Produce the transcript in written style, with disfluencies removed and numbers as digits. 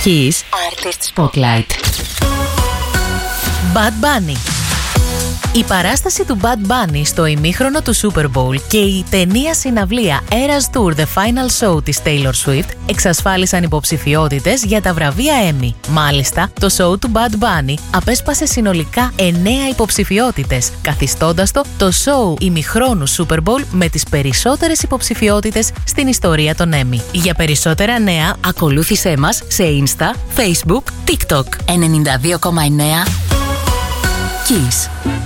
Kiss Artist Spotlight. Bad Bunny. Η παράσταση του Bad Bunny στο ημίχρονο του Super Bowl και η ταινία συναυλία Eras Tour The Final Show της Taylor Swift εξασφάλισαν υποψηφιότητες για τα βραβεία Emmy. Μάλιστα, το show του Bad Bunny απέσπασε συνολικά 9 υποψηφιότητες, καθιστώντας το show ημιχρόνου Super Bowl με τις περισσότερες υποψηφιότητες στην ιστορία των Emmy. Για περισσότερα νέα, ακολούθησέ μας σε Insta, Facebook, TikTok. 92,9 Kiss.